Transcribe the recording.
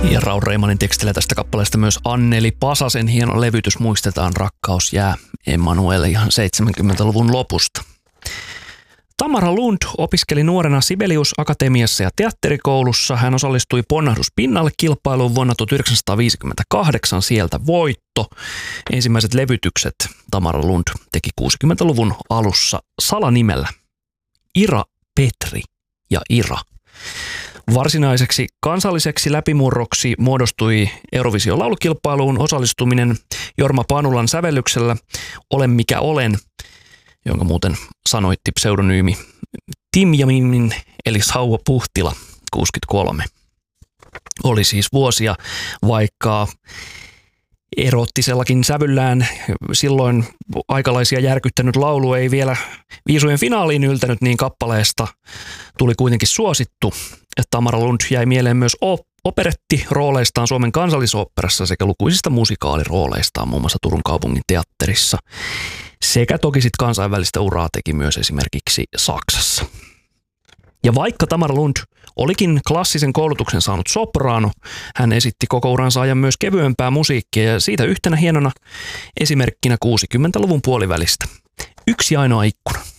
Ja Raul Reimanin tekstillä tästä kappaleesta myös Anneli Pasasen hieno levytys Muistetaan rakkaus jää, Emmanuel ihan 70-luvun lopusta. Tamara Lund opiskeli nuorena Sibelius-akatemiassa ja teatterikoulussa. Hän osallistui Ponnahdus pinnalle -kilpailuun vuonna 1958, sieltä voitto. Ensimmäiset levytykset Tamara Lund teki 60-luvun alussa salanimellä Ira Petri ja Ira. Varsinaiseksi kansalliseksi läpimurroksi muodostui Eurovision laulukilpailuun osallistuminen Jorma Panulan sävellyksellä Olen mikä olen, jonka muuten sanoitti pseudonyymi Timjamin eli Sauva Puhtila 63. Oli siis vuosia, vaikka erottisellakin sävyllään silloin aikalaisia järkyttänyt laulu ei vielä viisujen finaaliin yltänyt, niin kappaleesta tuli kuitenkin suosittu. Tamara Lund jäi mieleen myös operettirooleistaan Suomen Kansallisoopperassa sekä lukuisista musikaalirooleistaan muun muassa Turun kaupungin teatterissa. Sekä toki sitten kansainvälistä uraa teki myös esimerkiksi Saksassa. Ja vaikka Tamara Lund olikin klassisen koulutuksen saanut sopraano, hän esitti koko uransa ajan myös kevyempää musiikkia ja siitä yhtenä hienona esimerkkinä 60-luvun puolivälistä. Yksi ainoa ikkuna.